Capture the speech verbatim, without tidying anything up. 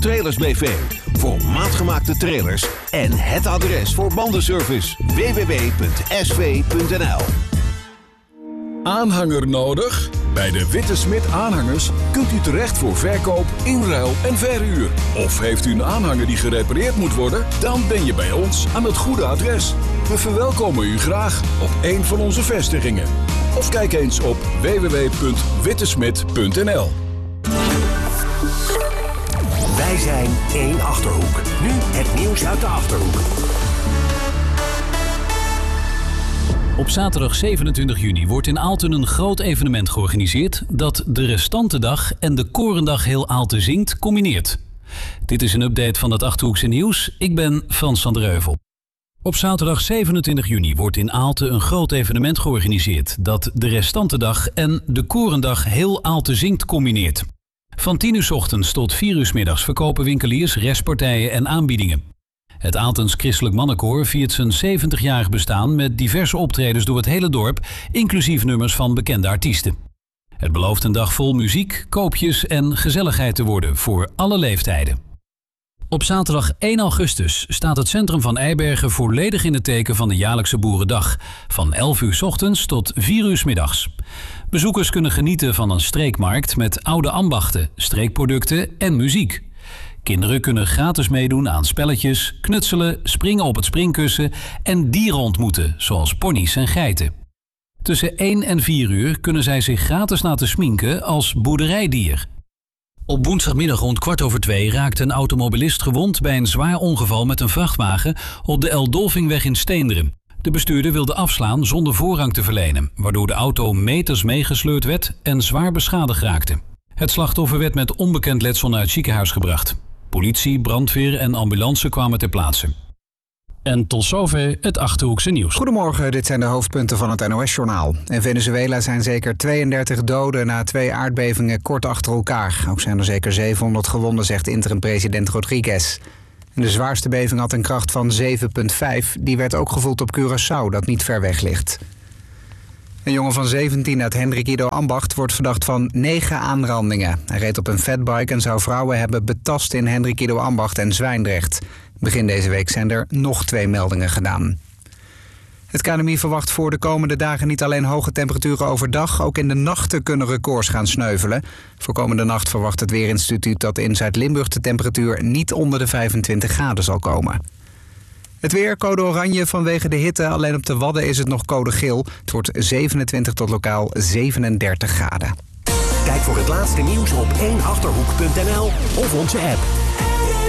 Trailers B V. Voor maatgemaakte trailers en het adres voor bandenservice. w w w punt s v punt n l. Aanhanger nodig? Bij de Witte Smit Aanhangers kunt u terecht voor verkoop, inruil en verhuur. Of heeft u een aanhanger die gerepareerd moet worden? Dan ben je bij ons aan het goede adres. We verwelkomen u graag op een van onze vestigingen. Of kijk eens op w w w punt wittesmit punt n l. Wij zijn één Achterhoek. Nu het nieuws uit de Achterhoek. Op zaterdag zevenentwintig juni wordt in Aalten een groot evenement georganiseerd dat de Restantendag en de Korendag Heel Aalten Zingt combineert. Dit is een update van het Achterhoekse nieuws. Ik ben Frans van der Heuvel. Op zaterdag zevenentwintig juni wordt in Aalten een groot evenement georganiseerd dat de Restantendag en de Korendag Heel Aalten Zingt combineert. Van tien uur 's ochtends tot vier uur 's middags verkopen winkeliers restpartijen en aanbiedingen. Het Aaltens Christelijk Mannenkoor viert zijn zeventigjarig bestaan met diverse optredens door het hele dorp, inclusief nummers van bekende artiesten. Het belooft een dag vol muziek, koopjes en gezelligheid te worden voor alle leeftijden. Op zaterdag één augustus staat het centrum van Eibergen volledig in het teken van de jaarlijkse Boerendag, van elf uur 's ochtends tot vier uur 's middags. Bezoekers kunnen genieten van een streekmarkt met oude ambachten, streekproducten en muziek. Kinderen kunnen gratis meedoen aan spelletjes, knutselen, springen op het springkussen en dieren ontmoeten, zoals ponies en geiten. Tussen één en vier uur kunnen zij zich gratis laten sminken als boerderijdier. Op woensdagmiddag rond kwart over twee raakte een automobilist gewond bij een zwaar ongeval met een vrachtwagen op de Eldolvingweg in Steenderen. De bestuurder wilde afslaan zonder voorrang te verlenen, waardoor de auto meters meegesleurd werd en zwaar beschadigd raakte. Het slachtoffer werd met onbekend letsel naar het ziekenhuis gebracht. Politie, brandweer en ambulance kwamen ter plaatse. En tot zover het Achterhoekse nieuws. Goedemorgen, dit zijn de hoofdpunten van het N O S-journaal. In Venezuela zijn zeker tweeëndertig doden na twee aardbevingen kort achter elkaar. Ook zijn er zeker zevenhonderd gewonden, zegt interim-president Rodriguez. En de zwaarste beving had een kracht van zeven komma vijf. Die werd ook gevoeld op Curaçao, dat niet ver weg ligt. Een jongen van zeventien uit Hendrik Ido Ambacht wordt verdacht van negen aanrandingen. Hij reed op een fatbike en zou vrouwen hebben betast in Hendrik Ido Ambacht en Zwijndrecht. Begin deze week zijn er nog twee meldingen gedaan. Het K N M I verwacht voor de komende dagen niet alleen hoge temperaturen overdag, ook in de nachten kunnen records gaan sneuvelen. Voor komende nacht verwacht het Weerinstituut dat in Zuid-Limburg de temperatuur niet onder de vijfentwintig graden zal komen. Het weer, code oranje vanwege de hitte. Alleen op de Wadden is het nog code geel. Het wordt zevenentwintig tot lokaal zevenendertig graden. Kijk voor het laatste nieuws op één achterhoek punt n l of onze app.